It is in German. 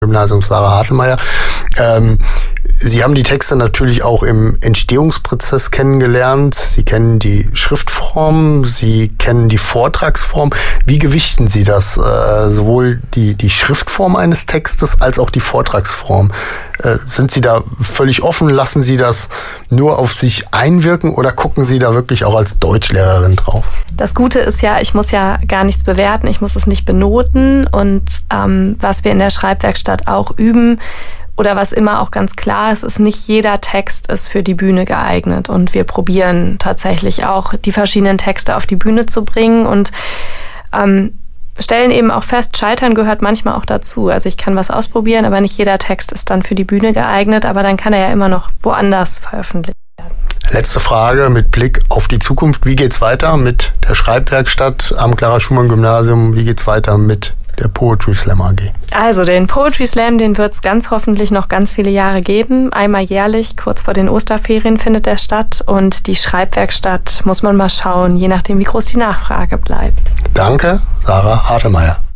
Gymnasiums Sarah Hartelmeier. Sie haben die Texte natürlich auch im Entstehungsprozess kennengelernt. Sie kennen die Schriftform, Sie kennen die Vortragsform. Wie gewichten Sie das? Sowohl die Schriftform eines Textes als auch die Vortragsform. Sind Sie da völlig offen? Lassen Sie das nur auf sich einwirken oder gucken Sie da wirklich auch als Deutschlehrerin drauf? Das Gute ist ja, ich muss ja gar nichts bewerten, ich muss es nicht benoten. Und was wir in der Schreibwerkstatt auch üben, oder was immer auch ganz klar ist nicht jeder Text ist für die Bühne geeignet. Und wir probieren tatsächlich auch, die verschiedenen Texte auf die Bühne zu bringen und stellen eben auch fest, Scheitern gehört manchmal auch dazu. Also ich kann was ausprobieren, aber nicht jeder Text ist dann für die Bühne geeignet, aber dann kann er ja immer noch woanders veröffentlicht werden. Letzte Frage mit Blick auf die Zukunft. Wie geht's weiter mit der Schreibwerkstatt am Clara-Schumann-Gymnasium? Wie geht's weiter mit der Poetry Slam AG? Also den Poetry Slam, den wird es ganz hoffentlich noch ganz viele Jahre geben. Einmal jährlich, kurz vor den Osterferien findet der statt. Und die Schreibwerkstatt muss man mal schauen, je nachdem wie groß die Nachfrage bleibt. Danke, Sarah Hartelmeier.